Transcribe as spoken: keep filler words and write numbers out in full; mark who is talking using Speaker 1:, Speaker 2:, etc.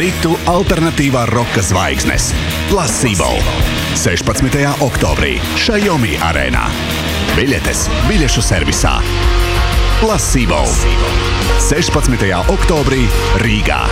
Speaker 1: Britu alternatīvā roka zvaigznes Placebo. sešpadsmitajā oktobrī Xiaomi arēnā. Biļetes biļešu servisā. Placebo. sešpadsmitajā oktobrī Rīgā.